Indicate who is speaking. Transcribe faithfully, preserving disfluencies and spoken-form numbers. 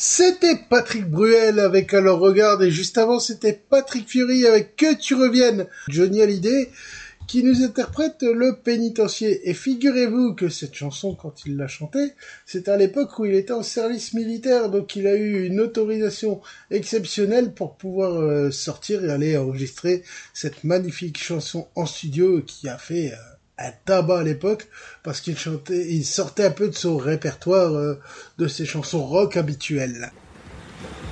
Speaker 1: C'était Patrick Bruel avec Alors Regarde, et juste avant c'était Patrick Fiori avec Que tu reviennes. Johnny Hallyday qui nous interprète Le Pénitencier. Et figurez-vous que cette chanson, quand il l'a chantée, c'était à l'époque où il était en service militaire, donc il a eu une autorisation exceptionnelle pour pouvoir euh, sortir et aller enregistrer cette magnifique chanson en studio qui a fait euh, un tabac à l'époque, parce qu'il chantait, il sortait un peu de son répertoire euh, de ses chansons rock habituelles.